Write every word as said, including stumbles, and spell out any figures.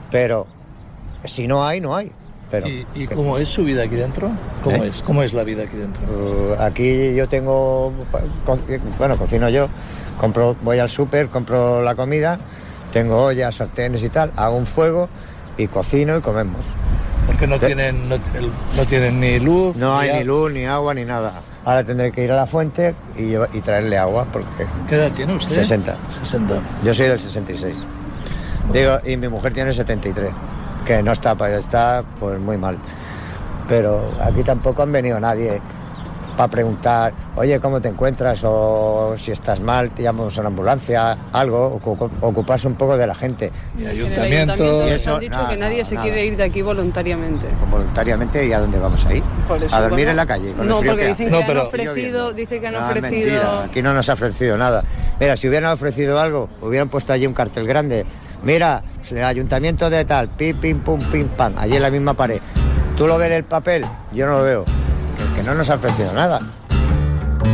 pero si no hay, no hay. Pero, ¿Y, y cómo es su vida aquí dentro? ¿Cómo ¿Eh? es? ¿Cómo es la vida aquí dentro? Uh, aquí yo tengo, co- bueno, cocino yo, compro, voy al súper, compro la comida, tengo ollas, sartenes y tal, hago un fuego y cocino y comemos. Porque no ¿Eh? tienen no, el- no tienen ni luz. No hay ni ni luz, ni agua, ni nada. Ahora tendré que ir a la fuente y, lleva- y traerle agua porque... ¿Qué edad tiene usted? sesenta. sesenta. Yo soy del sesenta y seis. Digo, y mi mujer tiene setenta y tres, que no está, pues está pues muy mal. Pero aquí tampoco han venido nadie para preguntar, oye, ¿cómo te encuentras? O si estás mal, te llamamos a una ambulancia, algo, ocu- ocuparse un poco de la gente. Y En el ayuntamiento. ayuntamiento Y nos eso, han dicho nada, que nadie nada, se nada. quiere ir de aquí voluntariamente. Voluntariamente, ¿y a dónde vamos a ir? Por eso, ¿A dormir bueno, en la calle? Con no, el frío porque que dicen hace. No, que pero- han ofrecido, dice que han No, es ofrecido... mentira, aquí no nos ha ofrecido nada. Mira, si hubieran ofrecido algo, hubieran puesto allí un cartel grande. Mira, el ayuntamiento de tal, pim, pim, pum, pim, pam, allí en la misma pared. Tú lo ves en el papel, yo no lo veo. Que, que no nos ha ofrecido nada.